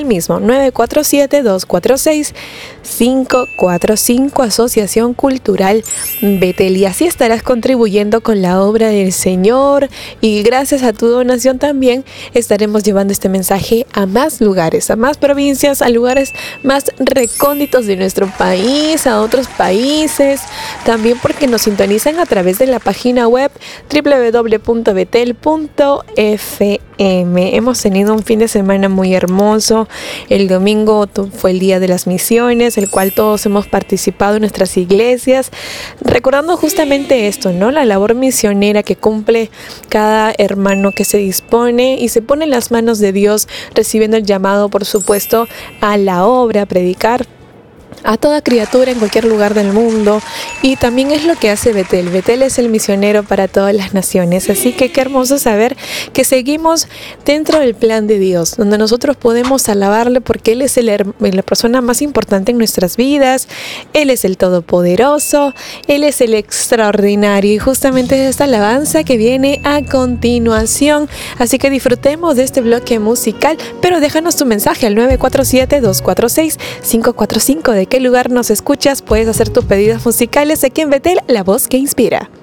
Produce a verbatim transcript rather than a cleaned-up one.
mismo, nueve cuatro siete, dos cuatro seis, cinco cuatro cinco, Asociación Cultural Betel. Y así estarás contribuyendo con la obra del Señor, y gracias a tu donación también estaremos llevando este mensaje a más lugares, a más provincias, a lugares más recónditos de nuestro país, a otros países, también porque nos sintonizan a través de la página web doble u doble u doble u punto betel punto f m. Hemos tenido un fin de semana muy hermoso. El domingo fue el Día de las Misiones, el cual todos hemos participado en nuestras iglesias, recordando justamente esto, ¿no? La labor misionera que cumple cada hermano que se dispone y se pone en las manos de Dios, recibiendo el llamado, por supuesto, a la obra, a predicar a toda criatura en cualquier lugar del mundo. Y también es lo que hace Betel. Betel es el misionero para todas las naciones. Así que qué hermoso saber que seguimos dentro del plan de Dios, donde nosotros podemos alabarle porque Él es el, la persona más importante en nuestras vidas. Él es el Todopoderoso, Él es el extraordinario, y justamente es esta alabanza que viene a continuación. Así que disfrutemos de este bloque musical, pero déjanos tu mensaje al nueve cuatro siete, dos cuatro seis, cinco cuatro cinco. ¿De qué lugar nos escuchas? Puedes hacer tus pedidos musicales aquí en Betel, la voz que inspira.